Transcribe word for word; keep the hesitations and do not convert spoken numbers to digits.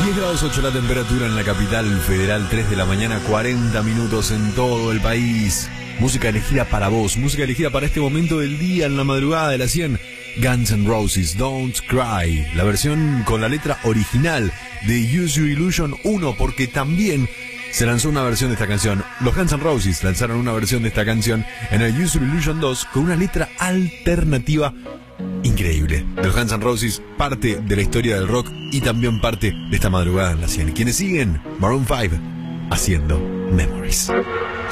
diez grados ocho la temperatura en la capital federal, tres de la mañana, cuarenta minutos en todo el país. Música elegida para vos, música elegida para este momento del día, en la madrugada de las cien. Guns N' Roses, Don't Cry, la versión con la letra original de Use Your Illusion uno, porque también se lanzó una versión de esta canción. Los Guns N' Roses lanzaron una versión de esta canción en el Use Your Illusion dos con una letra alternativa increíble. Los Guns N' Roses, parte de la historia del rock y también parte de esta madrugada en la cien. Quienes siguen, Maroon cinco, haciendo Memories.